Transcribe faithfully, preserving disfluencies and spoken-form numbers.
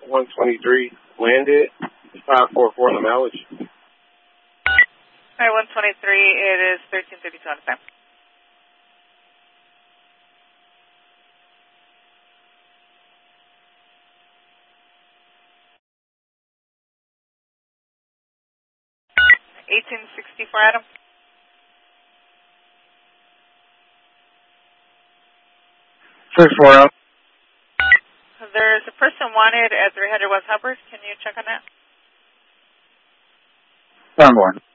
one twenty-three, landed, five four four on the mileage. All right, one twenty-three, it is thirteen fifty-two on the time. eighteen sixty-four, Adam. six four out. There's a person wanted at three hundred West Hubbard. Can you check on that? Soundborn.